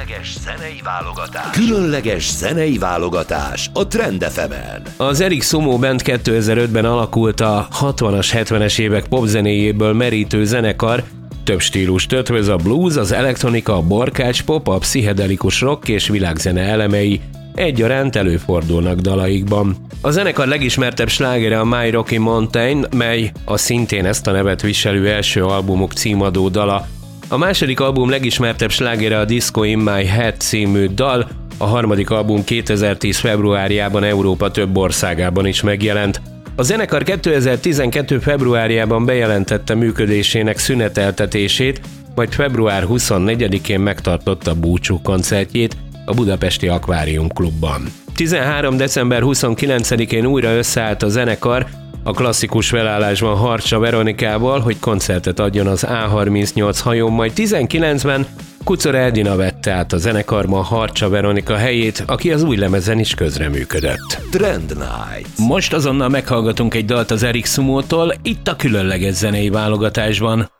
Különleges zenei válogatás a Trend FM-en. Az Eric Sumo Band 2005-ben alakult a 60-as, 70-es évek popzenéjéből merítő zenekar, több stílust ötvöz: a blues, az elektronika, a borkács pop, a pszichedelikus rock és világzene elemei egyaránt előfordulnak dalaikban. A zenekar legismertebb slágere a My Rocky Mountain, mely a szintén ezt a nevet viselő első albumuk címadó dala. A második album legismertebb slágere a Disco in My Head című dal, a harmadik album 2010. februárjában Európa több országában is megjelent. A zenekar 2012. februárjában bejelentette működésének szüneteltetését, majd február 24-én megtartotta búcsú koncertjét a budapesti Akvárium Klubban. 13. december 29-én újra összeállt a zenekar a klasszikus felállásban Harcsa Veronikával, hogy koncertet adjon az A38 hajón, majd 19-ben Kuczor Edina vette át a zenekarban Harcsa Veronika helyét, aki az új lemezen is közreműködött. Trend Night. Most azonnal meghallgatunk egy dalt az Eric Sumótól, itt a különleges zenei válogatásban.